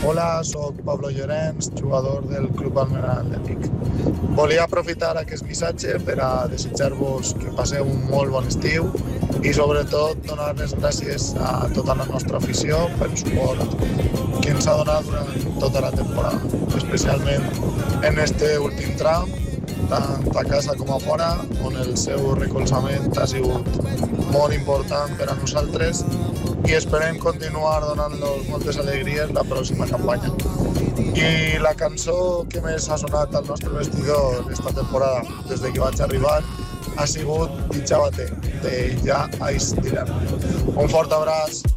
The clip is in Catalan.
Hola, soc Pablo Llorens, jugador del Club Almenara Atlètic. Volia aprofitar aquest missatge per a desitjar-vos que passeu un molt bon estiu i sobretot donar les gràcies a tota la nostra afició pel suport que ens ha donat durant tota la temporada, especialment en este últim tram, tant a casa com a fora, on el seu recolzament ha sigut molt important per a nosaltres i esperem continuar donant-los moltes alegries la pròxima campanya. I la cançó que més ha sonat al nostre vestidor aquesta temporada, des de que vaig arribar, ha sigut Titxabate, de Ja Ais d'hivern. Un fort abraç.